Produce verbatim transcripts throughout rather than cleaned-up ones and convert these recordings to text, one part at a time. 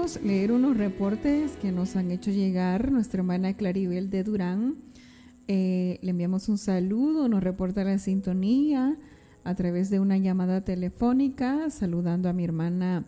queremos leer unos reportes que nos han hecho llegar nuestra hermana Claribel de Durán. Eh, le enviamos un saludo, nos reporta la sintonía a través de una llamada telefónica, saludando a mi hermana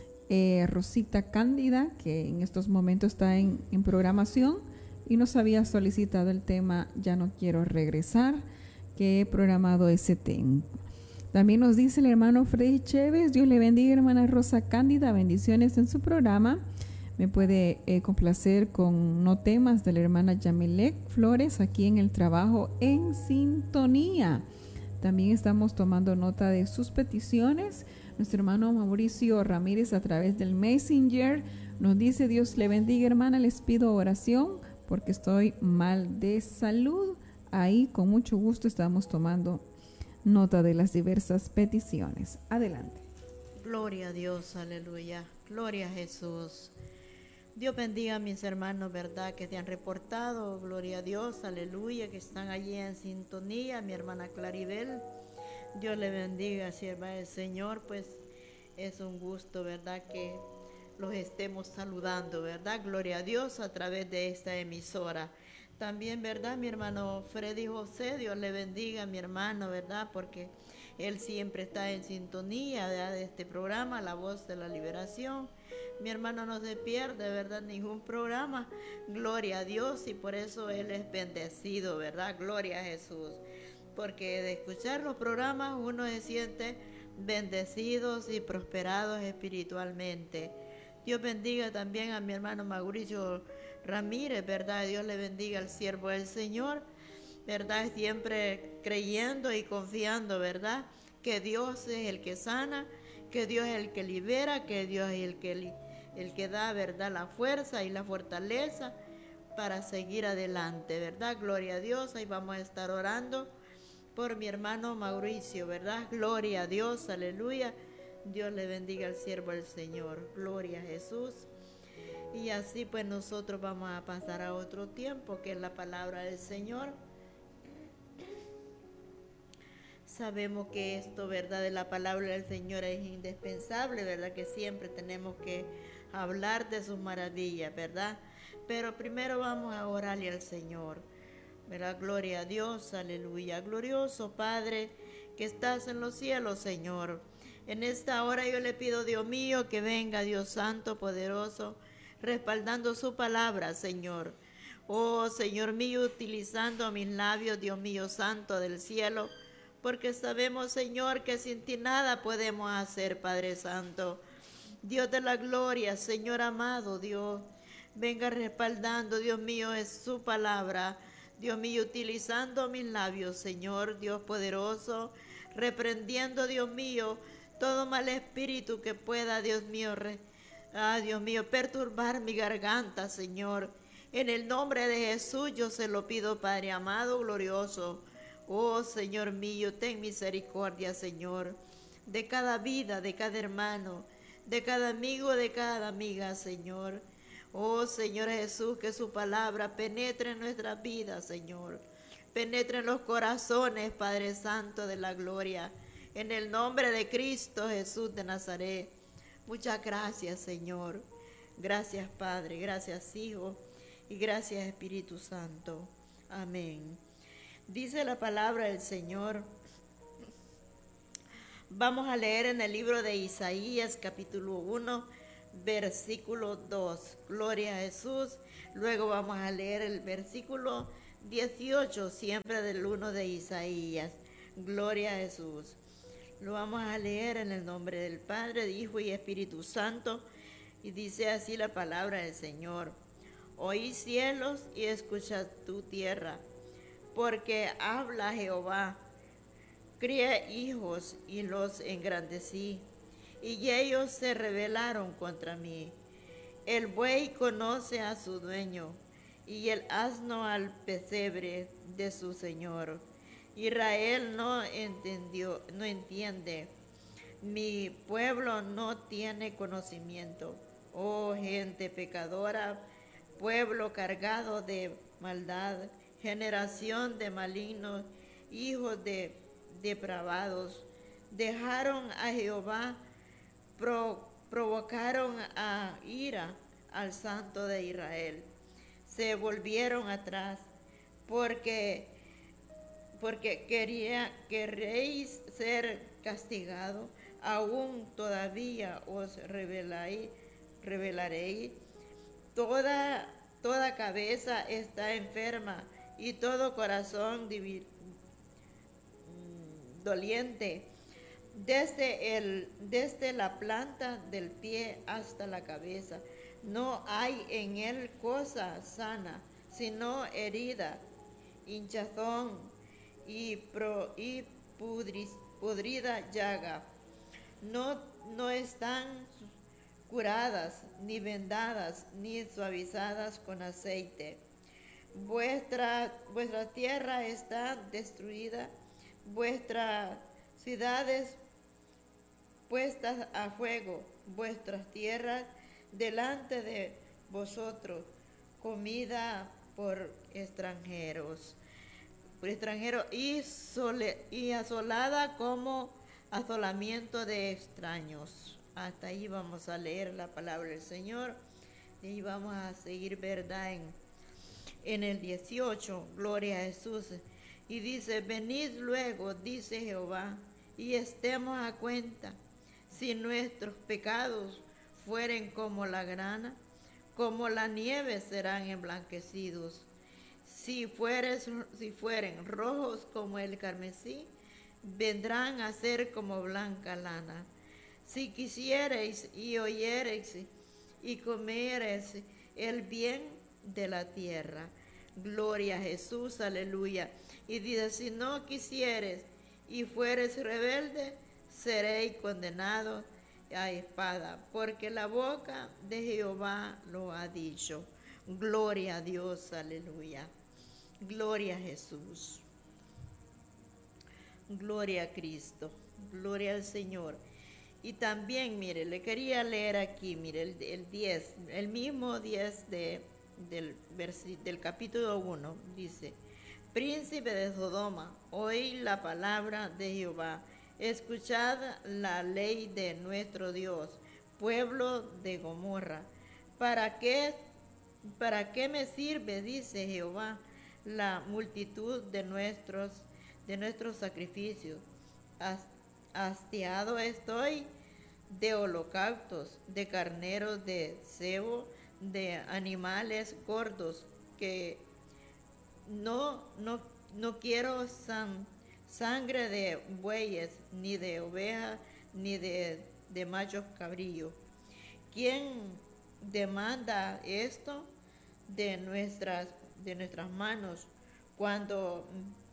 eh, Rosita Cándida, que en estos momentos está en, en programación y nos había solicitado el tema Ya no quiero regresar, que he programado ese tema. También nos dice el hermano Freddy Chévez, Dios le bendiga hermana Rosa Cándida, bendiciones en su programa. Me puede eh, complacer con no temas de la hermana Yamilek Flores aquí en el trabajo en sintonía. También estamos tomando nota de sus peticiones. Nuestro hermano Mauricio Ramírez a través del Messenger nos dice, Dios le bendiga hermana, les pido oración porque estoy mal de salud. Ahí con mucho gusto estamos tomando nota de las diversas peticiones. Adelante. Gloria a Dios, aleluya. Gloria a Jesús. Dios bendiga a mis hermanos, ¿verdad? Que te han reportado. Gloria a Dios, aleluya. Que están allí en sintonía. Mi hermana Claribel. Dios le bendiga, sierva del Señor. Pues es un gusto, ¿verdad? Que los estemos saludando, ¿verdad? Gloria a Dios a través de esta emisora. También, ¿verdad? Mi hermano Freddy José, Dios le bendiga a mi hermano, ¿verdad? Porque él siempre está en sintonía, ¿verdad? De este programa, La Voz de la Liberación. Mi hermano no se pierde, ¿verdad? Ningún programa. Gloria a Dios y por eso él es bendecido, ¿verdad? Gloria a Jesús. Porque de escuchar los programas uno se siente bendecidos y prosperados espiritualmente. Dios bendiga también a mi hermano Mauricio Ramírez, ¿verdad? Dios le bendiga al siervo del Señor, ¿verdad? Siempre creyendo y confiando, ¿verdad? Que Dios es el que sana, que Dios es el que libera, que Dios es el que, el que da, ¿verdad? La fuerza y la fortaleza para seguir adelante, ¿verdad? Gloria a Dios, ahí vamos a estar orando por mi hermano Mauricio, ¿verdad? Gloria a Dios, aleluya. Dios le bendiga al siervo del Señor, gloria a Jesús. Y así pues nosotros vamos a pasar a otro tiempo, que es la palabra del Señor. Sabemos que esto, ¿verdad? De la palabra del Señor es indispensable, ¿verdad? Que siempre tenemos que hablar de sus maravillas, ¿verdad? Pero primero vamos a orarle al Señor, ¿verdad? Gloria a Dios, aleluya. Glorioso Padre que estás en los cielos, Señor. En esta hora yo le pido, Dios mío, que venga Dios Santo, poderoso, respaldando su palabra, Señor. Oh, Señor mío, utilizando mis labios, Dios mío, Santo del cielo, porque sabemos, Señor, que sin ti nada podemos hacer, Padre Santo. Dios de la gloria, Señor amado, Dios, venga respaldando, Dios mío, es su palabra. Dios mío, utilizando mis labios, Señor, Dios poderoso, reprendiendo, Dios mío, todo mal espíritu que pueda, Dios mío, re, ah, Dios mío, perturbar mi garganta, Señor. En el nombre de Jesús yo se lo pido, Padre amado, glorioso. Oh, Señor mío, ten misericordia, Señor, de cada vida, de cada hermano, de cada amigo, de cada amiga, Señor. Oh, Señor Jesús, que su palabra penetre en nuestras vidas, Señor. Penetre en los corazones, Padre Santo de la gloria. En el nombre de Cristo Jesús de Nazaret. Muchas gracias, Señor. Gracias, Padre. Gracias, Hijo. Y gracias, Espíritu Santo. Amén. Dice la palabra del Señor. Vamos a leer en el libro de Isaías, capítulo uno, versículo dos. Gloria a Jesús. Luego vamos a leer el versículo dieciocho, siempre del uno de Isaías. Gloria a Jesús. Lo vamos a leer en el nombre del Padre, del Hijo y Espíritu Santo. Y dice así la palabra del Señor. Oí cielos y escuchad tu tierra, porque habla Jehová. Crié hijos y los engrandecí, y ellos se rebelaron contra mí. El buey conoce a su dueño, y el asno al pesebre de su señor. Israel no entendió, no entiende. Mi pueblo no tiene conocimiento. Oh gente pecadora, pueblo cargado de maldad, generación de malignos, hijos de depravados, dejaron a Jehová, pro, provocaron a ira al Santo de Israel. Se volvieron atrás porque, porque quería, queréis ser castigados, aún todavía os rebelaréis. rebelaréis. Toda, toda cabeza está enferma y todo corazón divir, doliente, desde, el, desde la planta del pie hasta la cabeza. No hay en él cosa sana, sino herida, hinchazón y, pro, y pudris, pudrida llaga. No, no están curadas, ni vendadas, ni suavizadas con aceite. Vuestra, vuestra tierra está destruida, vuestras ciudades puestas a fuego, vuestras tierras delante de vosotros, comida por extranjeros, por extranjeros y, sole, y asolada como asolamiento de extraños. Hasta ahí vamos a leer la palabra del Señor y vamos a seguir, ¿verdad? En, en el dieciocho, gloria a Jesús. Y dice, venid luego, dice Jehová, y estemos a cuenta. Si nuestros pecados fueren como la grana, como la nieve serán emblanquecidos. Si, fueres, si fueren rojos como el carmesí, vendrán a ser como blanca lana. Si quisiereis y oyereis y comiereis el bien de la tierra. Gloria a Jesús, aleluya. Y dice, si no quisieres y fueres rebelde, seréis condenados a espada, porque la boca de Jehová lo ha dicho. Gloria a Dios, aleluya. Gloria a Jesús. Gloria a Cristo. Gloria al Señor. Y también, mire, le quería leer aquí, mire, el, el diez, el mismo diez de, del, del capítulo uno, dice, príncipe de Sodoma, oí la palabra de Jehová, escuchad la ley de nuestro Dios, pueblo de Gomorra. ¿Para qué, para qué me sirve, dice Jehová, la multitud de nuestros, de nuestros sacrificios? Hastiado estoy de holocaustos, de carneros de cebo, de animales gordos, que no, no, no quiero san, sangre de bueyes, ni de ovejas, ni de, de machos cabrillos. ¿Quién demanda esto de nuestras, de nuestras manos cuando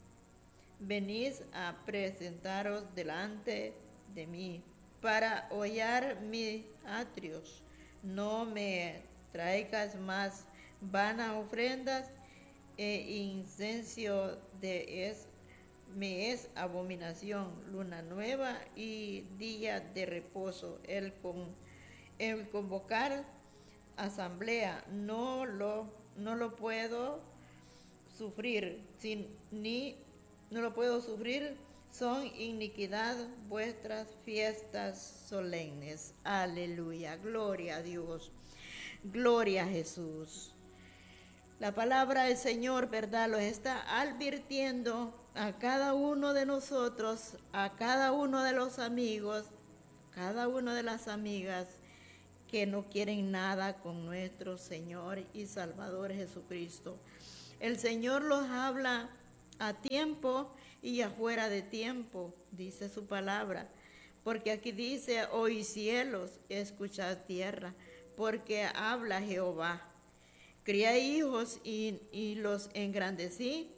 venís a presentaros delante de mí para hollar mis atrios? No me traigas más vanas ofrendas, e incenso de es, me es abominación, luna nueva y día de reposo. El, con, el convocar asamblea no lo, no lo puedo sufrir, sin, ni no lo puedo sufrir, son iniquidad vuestras fiestas solemnes. Aleluya, gloria a Dios, gloria a Jesús. La palabra del Señor, ¿verdad?, los está advirtiendo a cada uno de nosotros, a cada uno de los amigos, cada una de las amigas que no quieren nada con nuestro Señor y Salvador Jesucristo. El Señor los habla a tiempo y afuera de tiempo, dice su palabra, porque aquí dice, oí cielos, escuchad tierra, porque habla Jehová. Crié hijos y, y los engrandecí,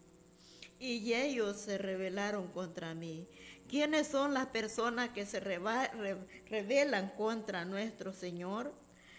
y ellos se rebelaron contra mí. ¿Quiénes son las personas que se reba, re, rebelan contra nuestro Señor?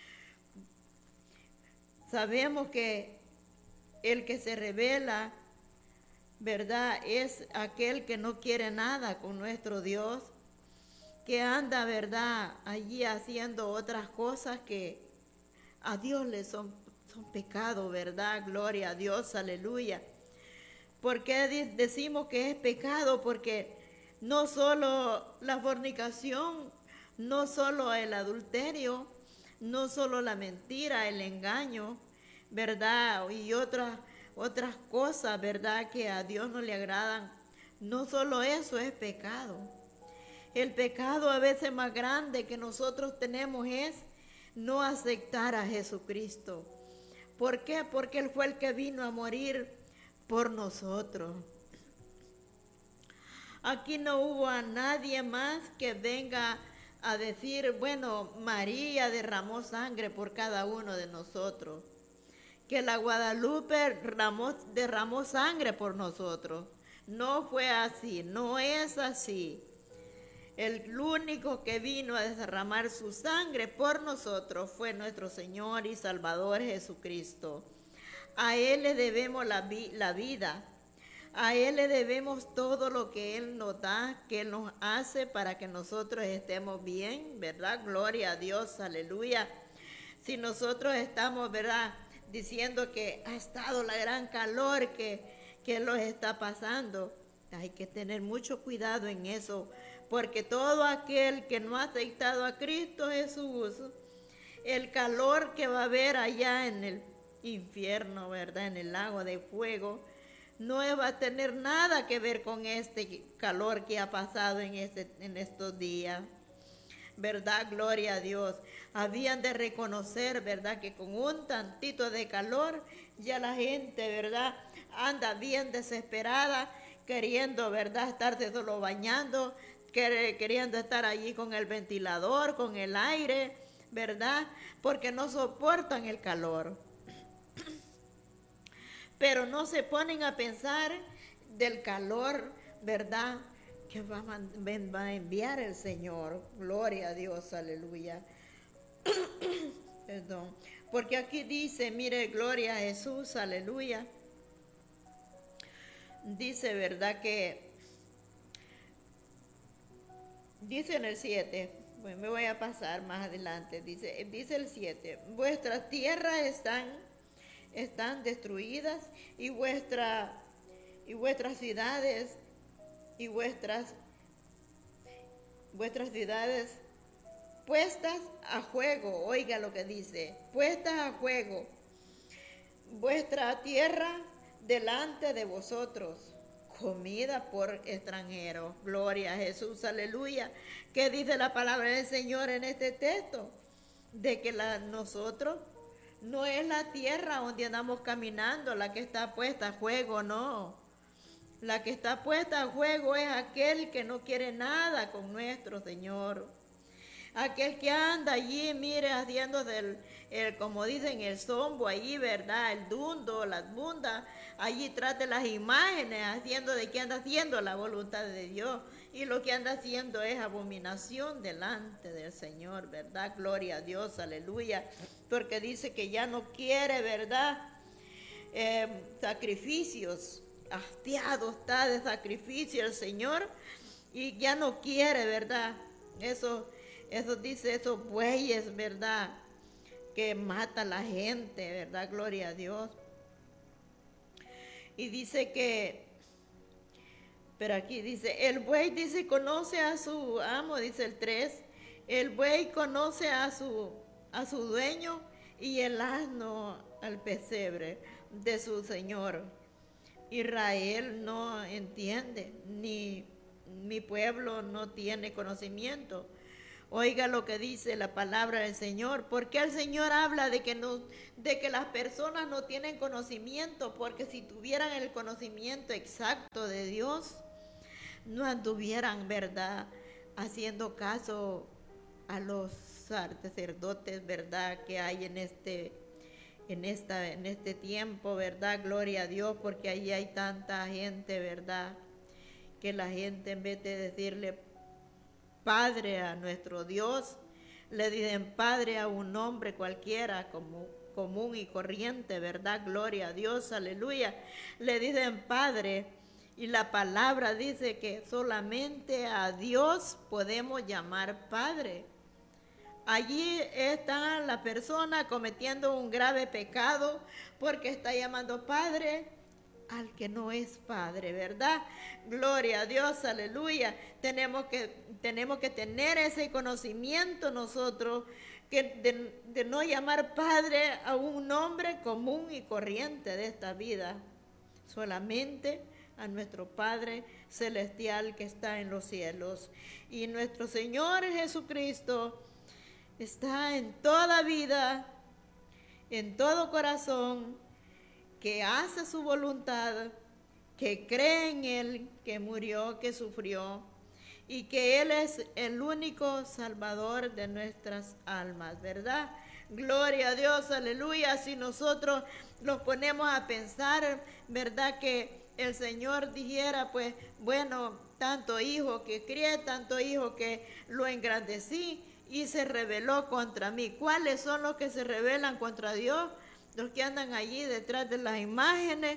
Sabemos que el que se rebela, ¿verdad?, es aquel que no quiere nada con nuestro Dios, que anda, ¿verdad?, allí haciendo otras cosas que a Dios le son, son pecado, ¿verdad? Gloria a Dios, aleluya. ¿Por qué decimos que es pecado? Porque no solo la fornicación, no solo el adulterio, no solo la mentira, el engaño, ¿verdad? Y otras, otras cosas, ¿verdad? Que a Dios no le agradan. No solo eso es pecado. El pecado a veces más grande que nosotros tenemos es no aceptar a Jesucristo. ¿Por qué? Porque Él fue el que vino a morir por nosotros. Aquí no hubo a nadie más que venga a decir, bueno, María derramó sangre por cada uno de nosotros. Que la Guadalupe derramó, derramó sangre por nosotros. No fue así, no es así. El único que vino a derramar su sangre por nosotros fue nuestro Señor y Salvador Jesucristo. A Él le debemos la, vi la vida. A Él le debemos todo lo que Él nos da, que Él nos hace para que nosotros estemos bien, ¿verdad? Gloria a Dios, aleluya. Si nosotros estamos, ¿verdad?, diciendo que ha estado la gran calor que, que nos está pasando, hay que tener mucho cuidado en eso, porque todo aquel que no ha aceptado a Cristo Jesús, el calor que va a haber allá en el infierno, ¿verdad?, en el lago de fuego, no va a tener nada que ver con este calor que ha pasado en, este, en estos días. ¿Verdad? Gloria a Dios. Habían de reconocer, ¿verdad?, que con un tantito de calor ya la gente, ¿verdad?, anda bien desesperada, queriendo, ¿verdad?, estarse solo bañando, queriendo estar allí con el ventilador, con el aire, ¿verdad?, porque no soportan el calor. Pero no se ponen a pensar del calor, ¿verdad?, que va a enviar el Señor. Gloria a Dios, aleluya. Perdón. Porque aquí dice, mire, gloria a Jesús, aleluya. Dice, ¿verdad?, que dice en el siete, bueno, me voy a pasar más adelante, dice, dice el siete, vuestras tierras están, están destruidas y, vuestra, y vuestras ciudades y vuestras, vuestras ciudades puestas a juego, oiga lo que dice, puestas a juego, vuestra tierra delante de vosotros, comida por extranjeros. Gloria a Jesús, aleluya. ¿Qué dice la palabra del Señor en este texto? De que la, nosotros no es la tierra donde andamos caminando la que está puesta a juego, no. La que está puesta a juego es aquel que no quiere nada con nuestro Señor. Aquel que anda allí, mire, haciendo del, el, como dicen, el zombo allí, ¿verdad? El dundo, las bundas, allí trate las imágenes, haciendo de que anda haciendo la voluntad de Dios. Y lo que anda haciendo es abominación delante del Señor, ¿verdad? Gloria a Dios, aleluya. Porque dice que ya no quiere, ¿verdad?, Eh, sacrificios. Hastiado está de sacrificio el Señor y ya no quiere, ¿verdad? Eso, eso dice, esos bueyes, ¿verdad?, que mata a la gente, ¿verdad? Gloria a Dios. Y dice que, pero aquí dice, el buey dice, conoce a su amo, dice el tres, el buey conoce a su, a su dueño y el asno al pesebre de su señor. Israel no entiende, ni mi pueblo no tiene conocimiento. Oiga lo que dice la palabra del Señor. ¿Por qué el Señor habla de que, no, de que las personas no tienen conocimiento? Porque si tuvieran el conocimiento exacto de Dios, no anduvieran, ¿verdad?, haciendo caso a los sacerdotes, ¿verdad?, que hay en este En, esta, en este tiempo, ¿verdad? Gloria a Dios, porque allí hay tanta gente, ¿verdad?, que la gente, en vez de decirle Padre a nuestro Dios, le dicen Padre a un hombre cualquiera, como común y corriente, ¿verdad? Gloria a Dios, aleluya. Le dicen Padre, y la palabra dice que solamente a Dios podemos llamar Padre. Allí está la persona cometiendo un grave pecado porque está llamando Padre al que no es padre, ¿verdad? Gloria a Dios, aleluya. Tenemos que, tenemos que tener ese conocimiento nosotros, que de, de no llamar padre a un nombre común y corriente de esta vida, solamente a nuestro Padre Celestial que está en los cielos. Y nuestro Señor Jesucristo está en toda vida, en todo corazón, que hace su voluntad, que cree en Él, que murió, que sufrió, y que Él es el único Salvador de nuestras almas, ¿verdad? Gloria a Dios, aleluya. Si nosotros nos ponemos a pensar, ¿verdad? Que el Señor dijera, pues, bueno, tanto hijo que crié, tanto hijo que lo engrandecí y se rebeló contra mí. ¿Cuáles son los que se rebelan contra Dios? Los que andan allí detrás de las imágenes,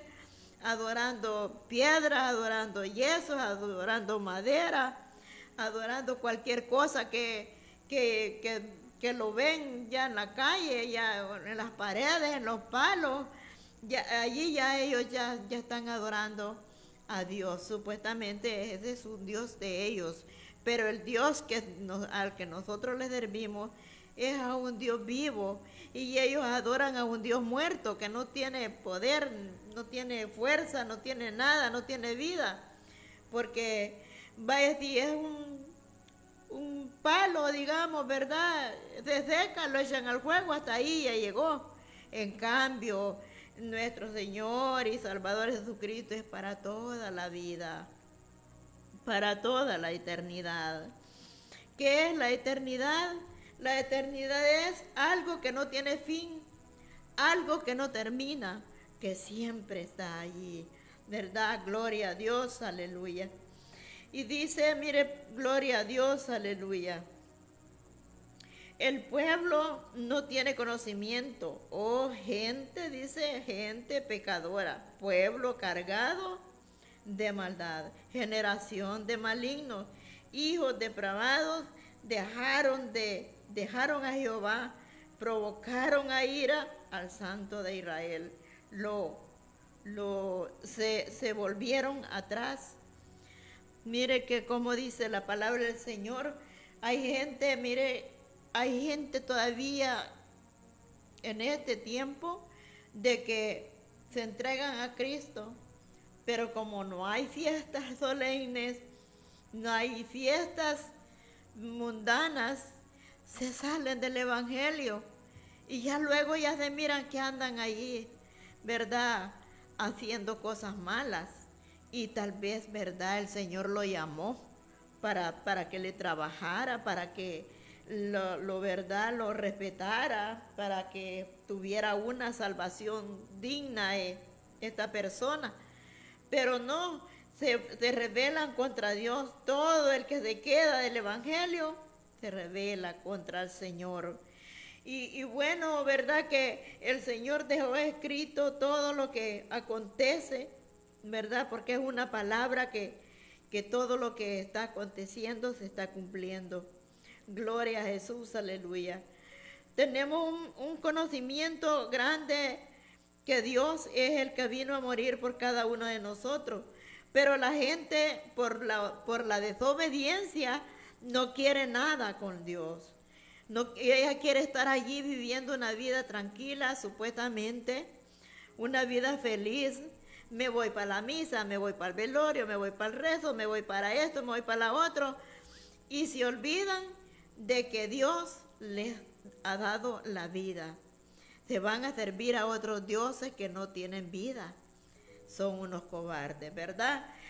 adorando piedras, adorando yesos, adorando madera, adorando cualquier cosa que, que, que, que lo ven ya en la calle, ya en las paredes, en los palos. Ya, allí ya ellos ya, ya están adorando a Dios. Supuestamente ese es un Dios de ellos, pero el Dios que nos, al que nosotros les servimos es a un Dios vivo, y ellos adoran a un Dios muerto que no tiene poder, no tiene fuerza, no tiene nada, no tiene vida, porque vaya, si es un, un palo, digamos, ¿verdad? Se seca, lo echan al fuego, hasta ahí ya llegó. En cambio, nuestro Señor y Salvador Jesucristo es para toda la vida, para toda la eternidad. ¿Qué es la eternidad? La eternidad es algo que no tiene fin, algo que no termina, que siempre está allí, ¿verdad? Gloria a Dios, aleluya. Y dice, mire, gloria a Dios, aleluya. El pueblo no tiene conocimiento. Oh, gente, dice, gente pecadora, pueblo cargado de maldad, generación de malignos, hijos depravados, dejaron de dejaron a Jehová, provocaron a ira al Santo de Israel, lo, lo se, se volvieron atrás. Mire que como dice la palabra del Señor, hay gente, mire, hay gente todavía en este tiempo de que se entregan a Cristo, pero como no hay fiestas solemnes, no hay fiestas mundanas, se salen del evangelio y ya luego ya se miran que andan allí, ¿verdad? Haciendo cosas malas, y tal vez, ¿verdad? El Señor lo llamó para, para que le trabajara, para que lo, lo verdad lo respetara, para que tuviera una salvación digna eh, esta persona, pero no, se, se rebelan contra Dios. Todo el que se queda del evangelio se rebela contra el Señor. Y, y bueno, verdad que el Señor dejó escrito todo lo que acontece, verdad, porque es una palabra que, que todo lo que está aconteciendo se está cumpliendo. Gloria a Jesús, aleluya. Tenemos un, un conocimiento grande que Dios es el que vino a morir por cada uno de nosotros, pero la gente por la, por la desobediencia no quiere nada con Dios. No, ella quiere estar allí viviendo una vida tranquila, supuestamente, una vida feliz. Me voy para la misa, me voy para el velorio, me voy para el rezo, me voy para esto, me voy para lo otro. Y se olvidan de que Dios les ha dado la vida. Se van a servir a otros dioses que no tienen vida. Son unos cobardes, ¿verdad?